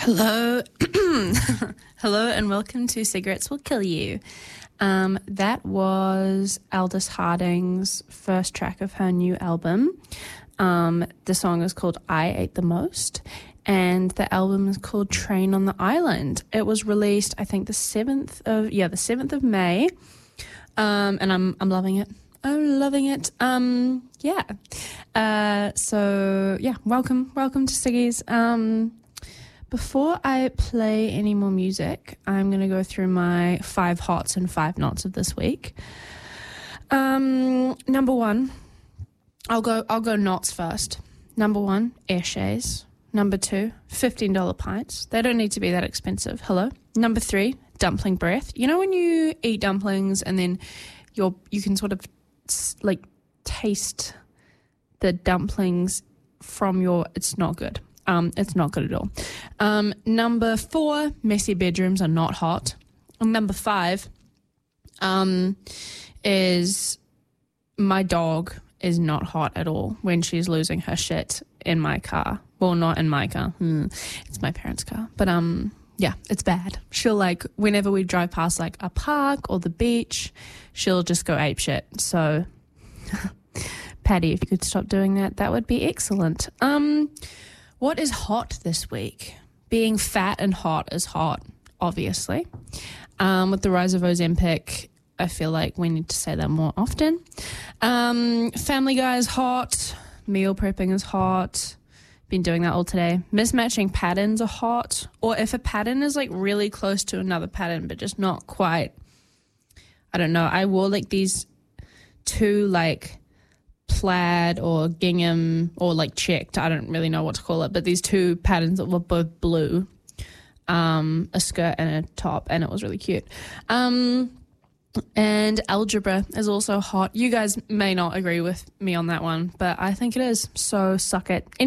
Hello. Hello and welcome to Cigarettes Will Kill You. That was Aldous Harding's first track of her new album. The song is called I Ate the Most, and the album is called Train on the Island. It was released, I think, the 7th of May, and I'm loving it. I'm loving it. Welcome to Siggy's. Before I play any more music, I'm going to go through my 5 hots and 5 nots of this week. Number 1, I'll go knots first. Number 1, Airshays. Number 2, $15 pints. They don't need to be that expensive. Hello. Number 3, dumpling breath. You know when you eat dumplings and then you can sort of like taste the dumplings from it's not good. It's not good at all. Number 4, messy bedrooms are not hot. And number 5 is my dog is not hot at all when she's losing her shit in my car. Well, not in my car. It's my parents' car. But yeah, it's bad. She'll whenever we drive past a park or the beach, she'll just go apeshit. So Patty, if you could stop doing that, that would be excellent. What is hot this week? Being fat and hot is hot, obviously. With the rise of Ozempic, I feel like we need to say that more often. Family Guy is hot. Meal prepping is hot. Been doing that all today. Mismatching patterns are hot. Or if a pattern is really close to another pattern but just not quite. I don't know. I wore these 2 plaid or gingham or checked, I don't really know what to call it, but these 2 patterns that were both blue, a skirt and a top, and it was really cute. And algebra is also hot. You guys may not agree with me on that one, but I think it is, so suck it.